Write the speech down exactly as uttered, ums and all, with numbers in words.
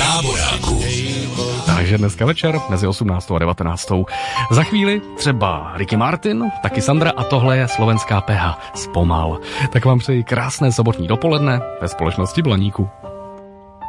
Táboráku. Takže dneska večer mezi osmnáctou a devatenáctou. Za chvíli třeba Ricky Martin, taky Sandra a tohle je slovenská P H Zpomal. Tak vám přeji krásné sobotní dopoledne ve společnosti Blaníku.